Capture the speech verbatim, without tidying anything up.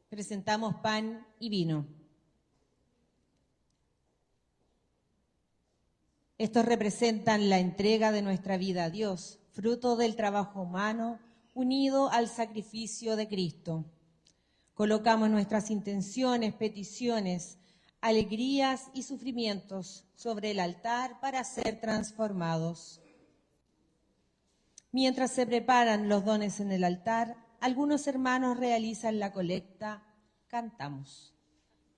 Presentamos pan y vino. Estos representan la entrega de nuestra vida a Dios, fruto del trabajo humano unido al sacrificio de Cristo. Colocamos nuestras intenciones, peticiones, alegrías y sufrimientos sobre el altar para ser transformados. Mientras se preparan los dones en el altar, algunos hermanos realizan la colecta. Cantamos.